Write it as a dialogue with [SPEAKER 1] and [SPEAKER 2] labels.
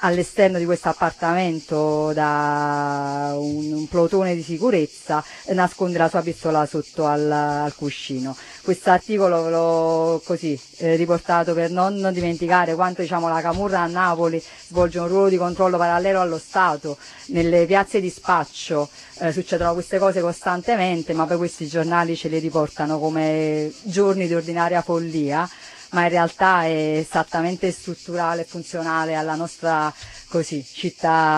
[SPEAKER 1] all'esterno di questo appartamento da un plotone di sicurezza, nasconde la sua pistola sotto al cuscino. Questo articolo l'ho così riportato per non dimenticare quanto, diciamo, la camorra a Napoli svolge un ruolo di controllo parallelo allo Stato. Nelle piazze di spaccio succedono queste cose costantemente, ma poi questi giornali ce le riportano come giorni di ordinaria follia, ma in realtà è esattamente strutturale e funzionale alla nostra così città